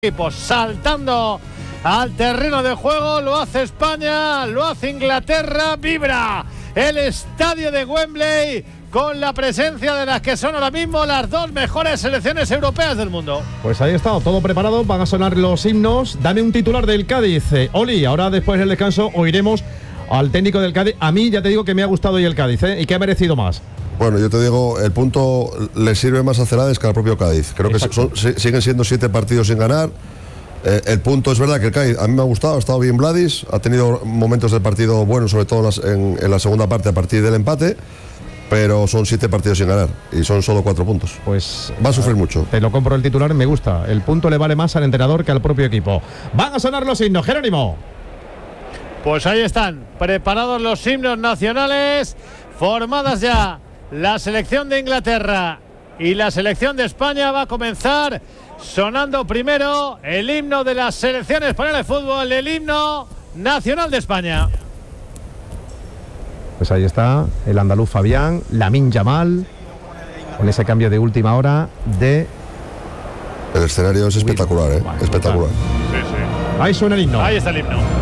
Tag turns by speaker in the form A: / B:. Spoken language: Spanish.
A: equipos saltando al terreno de juego. Lo hace España, lo hace Inglaterra. Vibra el estadio de Wembley con la presencia de las que son ahora mismo las dos mejores selecciones europeas del mundo.
B: Pues ahí está, todo preparado, van a sonar los himnos. Dame un titular del Cádiz, Oli. Ahora después del descanso oiremos al técnico del Cádiz. A mí ya te digo que me ha gustado hoy el Cádiz, y que ha merecido más.
C: Bueno, yo te digo, el punto le sirve más a Celades que al propio Cádiz. Creo
B: Exacto.
C: que siguen siendo 7 partidos sin ganar. El punto es verdad que el Cádiz a mí me ha gustado, ha estado bien Vladis, ha tenido momentos del partido buenos, sobre todo en la segunda parte a partir del empate, pero son 7 partidos sin ganar y son solo 4 puntos.
B: Pues
C: va a sufrir mucho.
B: Te lo compro el titular, me gusta. El punto le vale más al entrenador que al propio equipo. Van a sonar los himnos, Jerónimo.
A: Pues ahí están, preparados los himnos nacionales, formadas ya la selección de Inglaterra y la selección de España. Va a comenzar sonando primero el himno de la selección española de fútbol, el himno nacional de España.
B: Pues ahí está el andaluz Fabián, Lamine Yamal, con ese cambio de última hora de...
C: El escenario es espectacular,
B: Bueno,
C: espectacular.
A: Sí, sí.
B: Ahí suena el himno.
A: Ahí está el himno.